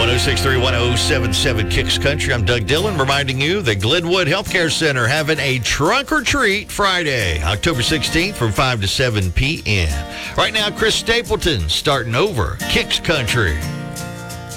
1063 1077 Kicks Country. I'm Doug Dillon, reminding you that Glenwood Healthcare Center having a trunk or treat Friday, October 16th from 5 to 7 p.m. Right now, Chris Stapleton starting over Kicks Country.